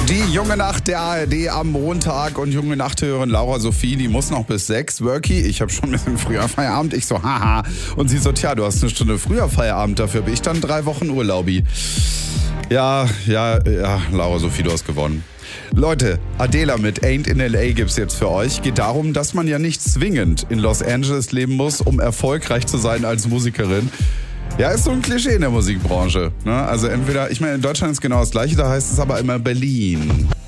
Die junge Nacht der ARD am Montag und junge Nachthörerin Laura Sophie, die muss noch bis 6. Worky, ich habe schon ein bisschen früher Feierabend. Ich so, haha. Und sie so, tja, du hast eine Stunde früher Feierabend, dafür bin ich dann 3 Wochen Urlaubi. Ja, Laura Sophie, du hast gewonnen. Leute, Adela mit Ain't in L.A. gibt's jetzt für euch. Geht darum, dass man ja nicht zwingend in Los Angeles leben muss, um erfolgreich zu sein als Musikerin. Ja, ist so ein Klischee in der Musikbranche. Ne? Also entweder, ich meine, in Deutschland ist genau das Gleiche, da heißt es aber immer Berlin.